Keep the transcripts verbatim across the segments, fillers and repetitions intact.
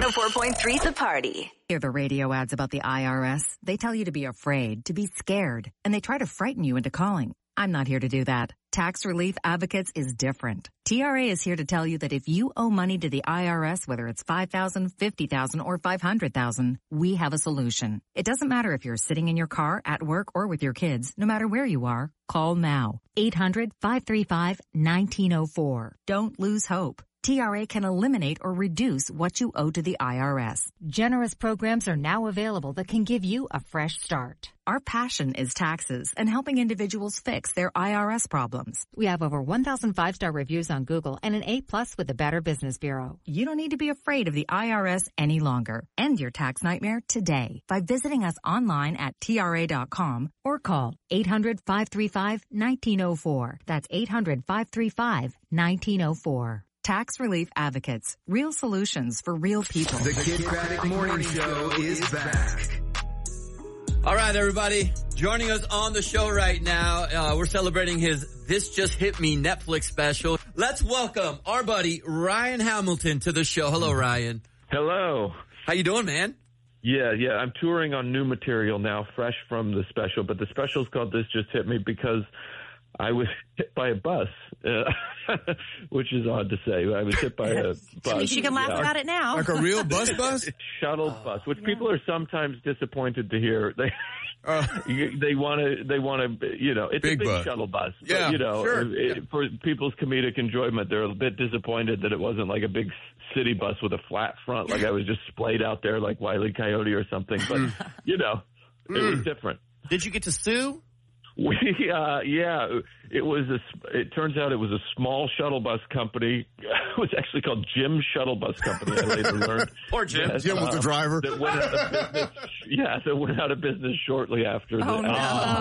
one oh four point three The Party. Hear the radio ads about the I R S. They tell you to be afraid, to be scared, and they try to frighten you into calling. I'm not here to do that. Tax Relief Advocates is different. T R A is here to tell you that if you owe money to the I R S, whether it's five thousand dollars, fifty thousand dollars, or five hundred thousand dollars, we have a solution. It doesn't matter if you're sitting in your car, at work, or with your kids. No matter where you are, call now. eight hundred, five three five, one nine zero four. Don't lose hope. T R A can eliminate or reduce what you owe to the I R S. Generous programs are now available that can give you a fresh start. Our passion is taxes and helping individuals fix their I R S problems. We have over one thousand five-star reviews on Google and an A plus with the Better Business Bureau. You don't need to be afraid of the I R S any longer. End your tax nightmare today by visiting us online at T R A dot com or call eight hundred, five three five, one nine zero four. That's eight hundred, five three five, one nine zero four. Tax Relief Advocates. Real solutions for real people. The Kid Craddock Morning Show is back. All right, everybody. Joining us on the show right now, uh, we're celebrating his This Just Hit Me Netflix special. Let's welcome our buddy Ryan Hamilton to the show. Hello, Ryan. Hello. How you doing, man? Yeah, yeah. I'm touring on new material now, fresh from the special. But the special's called This Just Hit Me because I was hit by a bus, uh, which is odd to say. I was hit by a bus. At least you can laugh yeah. about it now. Like a real bus bus? Shuttle oh, bus, which yeah. people are sometimes disappointed to hear. They uh, they want to, they want to, you know, it's big a big bus. shuttle bus. Yeah, but, you know, sure. it, yeah. for people's comedic enjoyment, they're a bit disappointed that it wasn't like a big city bus with a flat front, like I was just splayed out there like Wile E. Coyote or something. But, you know, it Mm. was different. Did you get to sue? We, uh, yeah, it was a, it turns out it was a small shuttle bus company. It was actually called Jim Shuttle Bus Company, I later learned. Poor Jim. That, Jim was uh, the driver. That went out of business, yeah, that went out of business shortly after. Oh, the, no.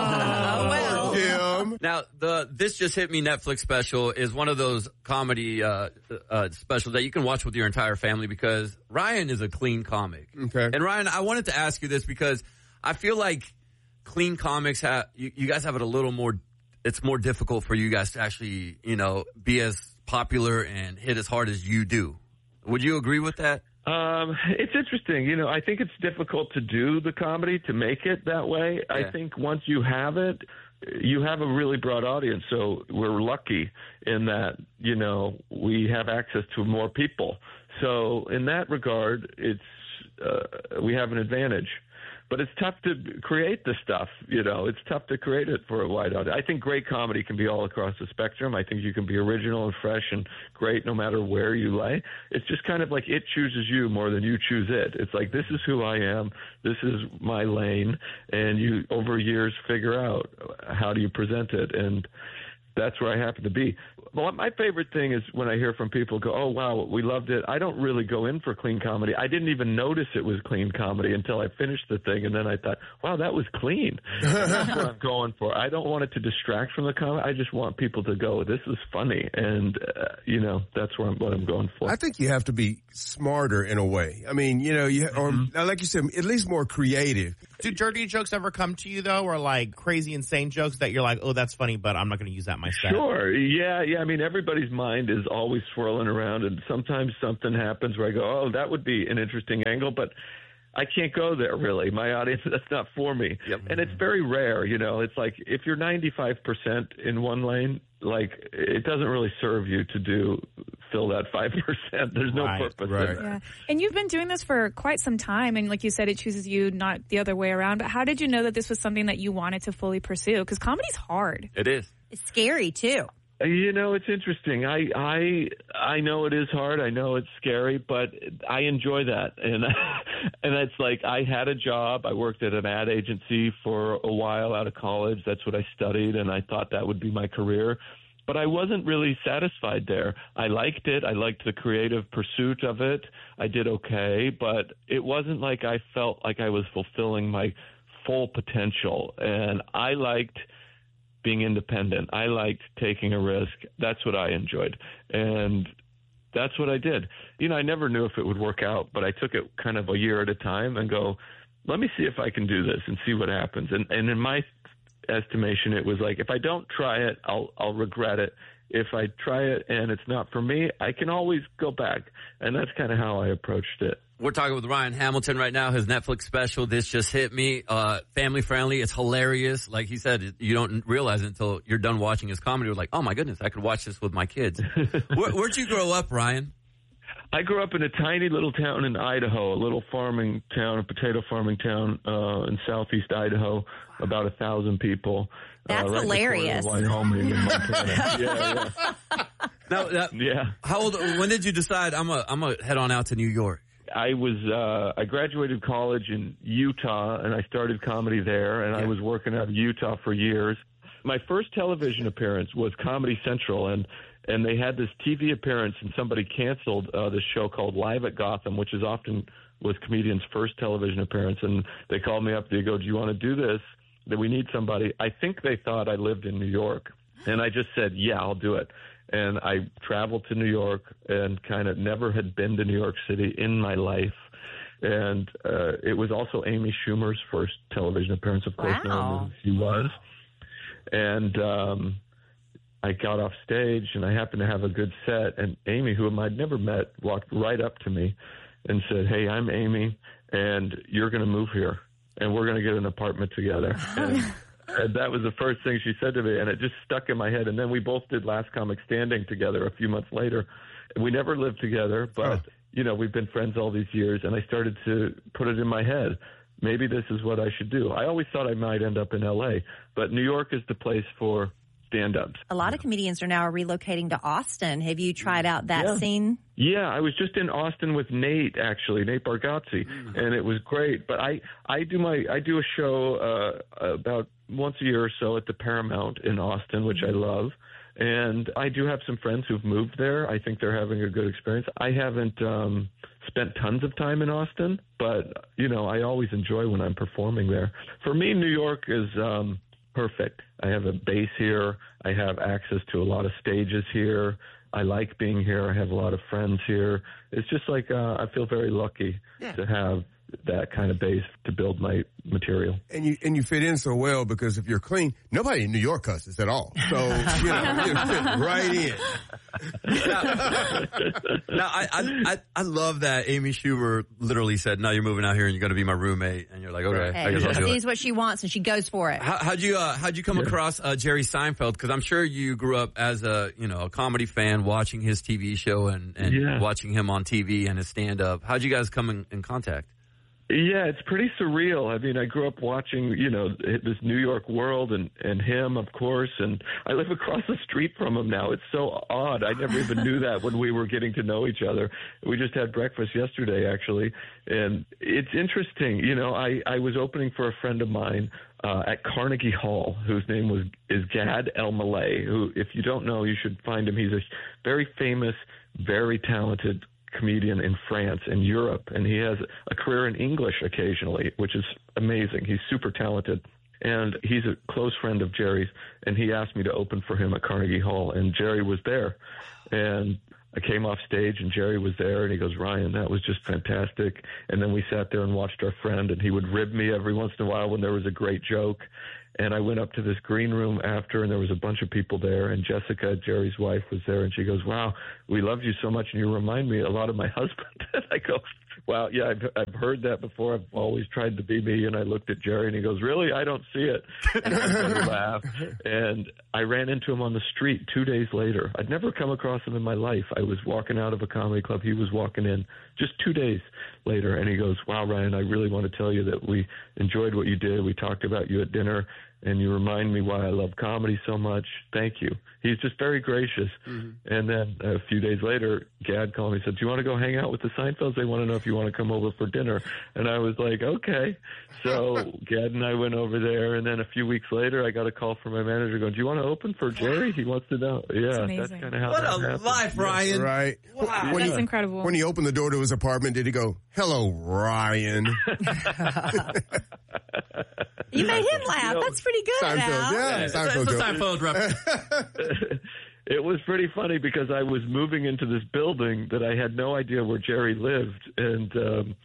Oh, well. Jim. Now, the This Just Hit Me Netflix special is one of those comedy uh, uh, specials that you can watch with your entire family because Ryan is a clean comic. Okay. And Ryan, I wanted to ask you this because I feel like clean comics have, you, you guys have it a little more, it's more difficult for you guys to actually, you know, be as popular and hit as hard as you do. Would you agree with that? Um, it's interesting. You know, I think it's difficult to do the comedy, to make it that way. Yeah. I think once you have it, you have a really broad audience. So we're lucky in that, you know, we have access to more people. So in that regard, it's, uh, we have an advantage. But it's tough to create the stuff, you know. It's tough to create it for a wide audience. I think great comedy can be all across the spectrum. I think you can be original and fresh and great no matter where you lay. It's just kind of like it chooses you more than you choose it. It's like, this is who I am. This is my lane. And you, over years, figure out how do you present it. And that's where I happen to be. Well, my favorite thing is when I hear from people go, oh, wow, we loved it. I don't really go in for clean comedy. I didn't even notice it was clean comedy until I finished the thing. And then I thought, wow, that was clean. And that's what I'm going for. I don't want it to distract from the comedy. I just want people to go, this is funny. And, uh, you know, that's where I'm, what I'm going for. I think you have to be smarter in a way. I mean, you know, you or Mm-hmm. like you said, at least more creative. Do dirty jokes ever come to you, though, or like crazy, insane jokes that you're like, oh, that's funny, but I'm not going to use that myself? Sure. Yeah. Yeah. I mean, everybody's mind is always swirling around, and sometimes something happens where I go, oh, that would be an interesting angle, but I can't go there, really. My audience, that's not for me. Yep. And it's very rare, you know. It's like if you're ninety-five percent in one lane, like it doesn't really serve you to do fill that five percent. There's no Right, purpose right. in that. Yeah. And you've been doing this for quite some time. And like you said, it chooses you, not the other way around. But how did you know that this was something that you wanted to fully pursue? Because comedy's hard. It is. It's scary, too. You know, it's interesting. I I I know it is hard. I know it's scary, but I enjoy that. And and it's like I had a job. I worked at an ad agency for a while out of college. That's what I studied, and I thought that would be my career. But I wasn't really satisfied there. I liked it. I liked the creative pursuit of it. I did okay, but it wasn't like I felt like I was fulfilling my full potential. And I liked being independent. I liked taking a risk. That's what I enjoyed. And that's what I did. You know, I never knew if it would work out, but I took it kind of a year at a time and go, let me see if I can do this and see what happens. And, and in my estimation, it was like, if I don't try it, I'll, I'll regret it. if I try it and it's not for me, I can always go back. And that's kind of how I approached it. We're talking with Ryan Hamilton right now. His Netflix special, This Just Hit Me, uh, family friendly. It's hilarious. Like he said, you don't realize it until you're done watching his comedy. You're like, oh my goodness, I could watch this with my kids. Where, where'd you grow up, Ryan? I grew up in a tiny little town in Idaho, a little farming town, a potato farming town uh, in southeast Idaho, about a thousand people. That's uh, right hilarious. In the corner of Wyoming and Montana. yeah, yeah. Now, now, yeah. How old? When did you decide I'm a I'm a head on out to New York? I was uh, I graduated college in Utah, and I started comedy there, and yeah. I was working out of Utah for years. My first television appearance was Comedy Central, and and they had this T V appearance, and somebody canceled uh, this show called Live at Gotham, which is often was comedians' first television appearance. And they called me up. They go, "Do you want to do this? That we need somebody." I think they thought I lived in New York, and I just said, "Yeah, I'll do it." And I traveled to New York and kind of never had been to New York City in my life. And uh, it was also Amy Schumer's first television appearance, of course, wow. no she was. And um, I got off stage, and I happened to have a good set. And Amy, whom I'd never met, walked right up to me and said, "Hey, I'm Amy, and you're going to move here, and we're going to get an apartment together." And, and that was the first thing she said to me, and it just stuck in my head. And then we both did Last Comic Standing together a few months later. We never lived together, but, oh. you know, we've been friends all these years, and I started to put it in my head. Maybe this is what I should do. I always thought I might end up in L A, but New York is the place for stand-ups. A lot of comedians are now relocating to Austin. Have you tried out that yeah. scene? Yeah, I was just in Austin with Nate, actually, Nate Bargatze, mm-hmm. and it was great. But I, I do my I do a show uh, about once a year or so at the Paramount in Austin, which I love. And I do have some friends who've moved there. I think they're having a good experience. I haven't um, spent tons of time in Austin, but, you know, I always enjoy when I'm performing there. For me, New York is um, perfect. I have a base here. I have access to a lot of stages here. I like being here. I have a lot of friends here. It's just like uh, I feel very lucky yeah. to have that kind of base to build my material. And you and you fit in so well because if you're clean, nobody in New York cusses at all. So, you know, you fit right in. Now, now I, I I love that Amy Schumer literally said, "No, you're moving out here and you're going to be my roommate." And you're like, "Okay, hey, I guess I'll do she it." sees what she wants and she goes for it. How, how'd you uh, how'd you come yeah. across uh, Jerry Seinfeld? Because I'm sure you grew up as a you know a comedy fan, watching his T V show and, and yeah. watching him on T V and his stand up. How'd you guys come in, in contact? Yeah, it's pretty surreal. I mean, I grew up watching, you know, this New York world and, and him, of course, and I live across the street from him now. It's so odd. I never even knew that when we were getting to know each other. We just had breakfast yesterday, actually, and it's interesting. You know, I, I was opening for a friend of mine uh, at Carnegie Hall, whose name was is Gad Elmaleh, who, if you don't know, you should find him. He's a very famous, very talented comedian in France and Europe, and he has a career in English occasionally, which is amazing. He's super talented, and he's a close friend of Jerry's, and he asked me to open for him at Carnegie Hall, and Jerry was there, and I came off stage, and Jerry was there, and he goes, "Ryan, that was just fantastic." And then we sat there and watched our friend, and he would rib me every once in a while when there was a great joke. And I went up to this green room after, and there was a bunch of people there, and Jessica, Jerry's wife, was there, and she goes, "Wow, we loved you so much, and you remind me a lot of my husband." And I go, "Wow, yeah, I've, I've heard that before. I've always tried to be me." And I looked at Jerry, and he goes, "Really? I don't see it." And I laughed. And I ran into him on the street two days later. I'd never come across him in my life. I was walking out of a comedy club. He was walking in just two days later, and he goes, "Wow, Ryan, I really want to tell you that we enjoyed what you did. We talked about you at dinner, and you remind me why I love comedy so much. Thank you." He's just very gracious. Mm-hmm. And then a few days later, Gad called me and said, "Do you want to go hang out with the Seinfelds? They want to know if you want to come over for dinner." And I was like, okay. So Gad and I went over there, and then a few weeks later, I got a call from my manager going, "Do you want to open for Jerry? He wants to know." Yeah, that's, that's kind of how what that a happened. life, Ryan. Yeah. Right. Wow, when that's he, incredible. When he opened the door to his apartment, did he go, "Hello, Ryan"? You made him laugh. You know, that's pretty good, Seinfeld, Al. yeah. It's Seinfeld a joke. Seinfeld reference. It was pretty funny because I was moving into this building that I had no idea where Jerry lived, and um,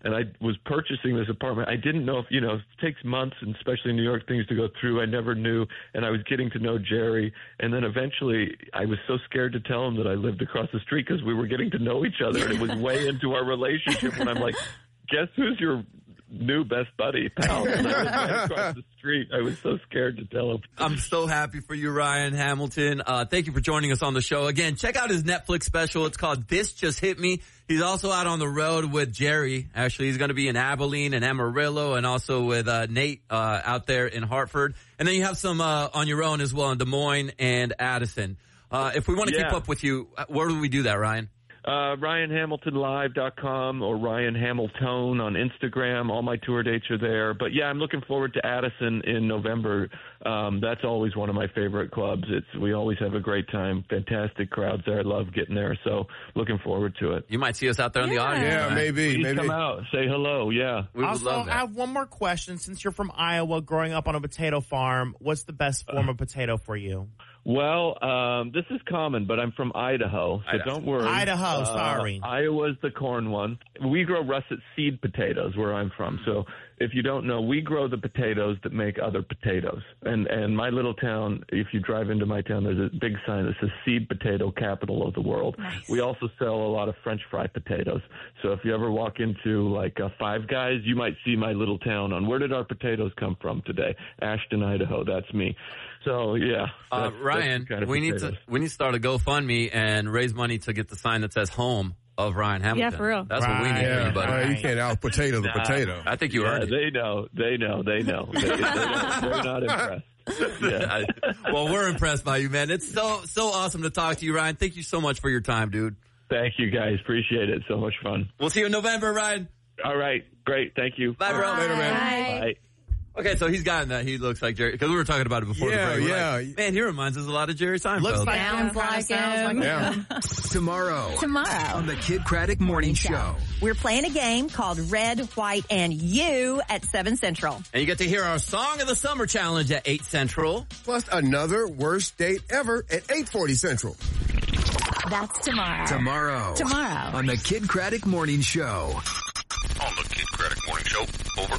and I was purchasing this apartment. I didn't know if, you know, it takes months, and especially in New York, things to go through. I never knew, and I was getting to know Jerry. And then eventually I was so scared to tell him that I lived across the street because we were getting to know each other, and it was way into our relationship when I'm like, guess who's your new best buddy, pal? And I was right across the street. I was so scared to tell him. I'm so happy for you, Ryan Hamilton. Uh, thank you for joining us on the show. Again, check out his Netflix special. It's called This Just Hit Me. He's also out on the road with Jerry. Actually, he's going to be in Abilene and Amarillo, and also with uh, Nate uh, out there in Hartford. And then you have some uh, on your own as well in Des Moines and Addison. Uh, if we want to Yeah. keep up with you, where do we do that, Ryan? Uh, Ryan Hamilton Live dot com or Ryan Hamilton on Instagram. All my tour dates are there. But, yeah, I'm looking forward to Addison in November. Um, that's always one of my favorite clubs. It's We always have a great time. Fantastic crowds there. I love getting there. So looking forward to it. You might see us out there in the Yeah. audience. Yeah, Ryan. maybe, Please maybe. come out. Say hello. Yeah. We would Also, love I that. have one more question. Since you're from Iowa, growing up on a potato farm, what's the best form of potato for you? Well, um, this is common, but I'm from Idaho, so Idaho. don't worry. Idaho, Uh, sorry. Iowa's the corn one. We grow russet seed potatoes where I'm from. So if you don't know, we grow the potatoes that make other potatoes. And and my little town, if you drive into my town, there's a big sign that says seed potato capital of the world. Nice. We also sell a lot of French fry potatoes. So if you ever walk into like uh, Five Guys, you might see my little town on where did our potatoes come from today? Ashton, Idaho. That's me. So yeah. Uh, that's- that's Ryan, the kind of we need potatoes. to we need to start a GoFundMe and raise money to get the sign that says home of Ryan Hamilton. Yeah, for real. That's what we need, Yeah, buddy. uh, you can't out potato the Nah. potato. I think you Yeah, earned it. they know. They know. They know. They, they don't, they're not impressed. Yeah. Well, we're impressed by you, man. It's so so awesome to talk to you, Ryan. Thank you so much for your time, dude. Thank you, guys. Appreciate it. So much fun. We'll see you in November, Ryan. All right. Great. Thank you. Bye, bro. Later, man. Bye. Okay, so he's gotten that. He looks like Jerry because we were talking about it before. Yeah, the break. We're yeah. like, man, he reminds us a lot of Jerry Seinfeld. Looks like Sounds him, kinda like sounds him. like Yeah. him. Tomorrow Tomorrow. on the Kid Craddock Morning Show. We're playing a game called Red, White, and You at seven Central. And you get to hear our Song of the Summer Challenge at eight Central. Plus another worst date ever at eight forty Central. That's tomorrow. Tomorrow. Tomorrow. On the Kid Craddock Morning Show. On the Kid Craddock Morning Show. Over.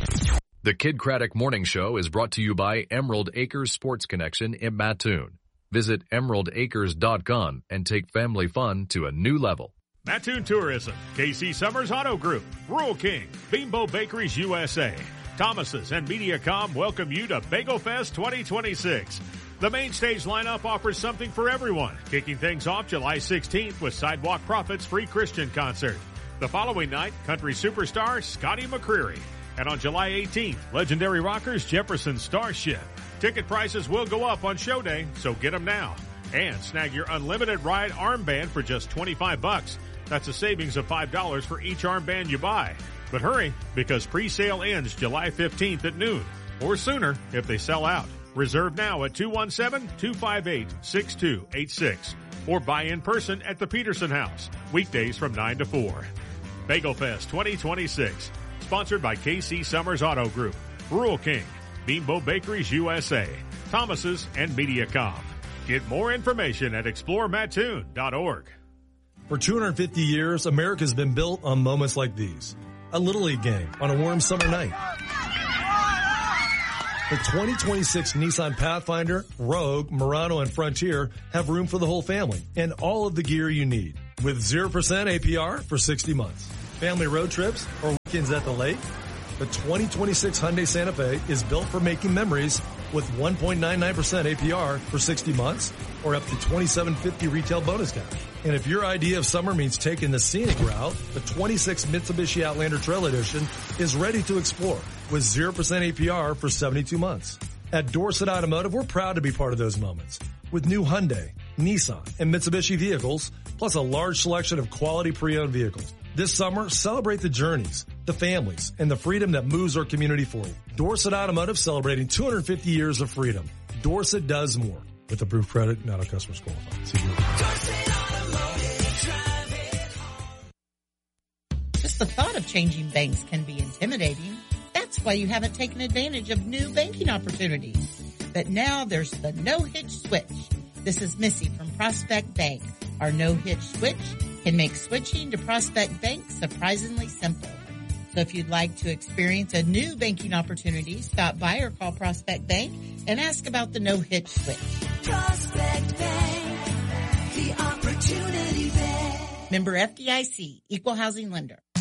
The Kid Craddock Morning Show is brought to you by Emerald Acres Sports Connection in Mattoon. Visit emerald acres dot com and take family fun to a new level. Mattoon Tourism, K C Summers Auto Group, Rural King, Bimbo Bakeries U S A, Thomas's and MediaCom welcome you to Bagel Fest twenty twenty-six. The main stage lineup offers something for everyone, kicking things off July sixteenth with Sidewalk Prophets Free Christian Concert. The following night, country superstar Scotty McCreery. And on July eighteenth, legendary rockers Jefferson Starship. Ticket prices will go up on show day, so get them now. And snag your unlimited ride armband for just twenty-five bucks. That's a savings of five dollars for each armband you buy. But hurry, because pre-sale ends July fifteenth at noon, or sooner if they sell out. Reserve now at two one seven, two five eight, six two eight six or buy in person at the Peterson House, weekdays from nine to four. Bagel Fest twenty twenty-six. Sponsored by K C Summers Auto Group, Rural King, Bimbo Bakeries U S A, Thomas's, and MediaCom. Get more information at explore mattoon dot org. For two hundred fifty years, America's been built on moments like these. A Little League game on a warm summer night. The twenty twenty-six Nissan Pathfinder, Rogue, Murano, and Frontier have room for the whole family and all of the gear you need. With zero percent A P R for sixty months. Family road trips or weekends at the lake? The twenty twenty-six Hyundai Santa Fe is built for making memories with one point nine nine percent A P R for sixty months or up to twenty-seven fifty retail bonus cash. And if your idea of summer means taking the scenic route, the twenty-six Mitsubishi Outlander Trail Edition is ready to explore with zero percent A P R for seventy-two months. At Dorset Automotive, we're proud to be part of those moments with new Hyundai, Nissan, and Mitsubishi vehicles, plus a large selection of quality pre-owned vehicles. This summer, celebrate the journeys, the families, and the freedom that moves our community forward. Dorset Automotive celebrating two hundred fifty years of freedom. Dorset does more. With approved credit, not all customers qualified. See you. Just the thought of changing banks can be intimidating. That's why you haven't taken advantage of new banking opportunities. But now there's the no-hitch switch. This is Missy from Prospect Bank. Our no-hitch switch can make switching to Prospect Bank surprisingly simple. So if you'd like to experience a new banking opportunity, stop by or call Prospect Bank and ask about the no-hitch switch. Prospect Bank, the opportunity bank. Member F D I C, Equal Housing Lender.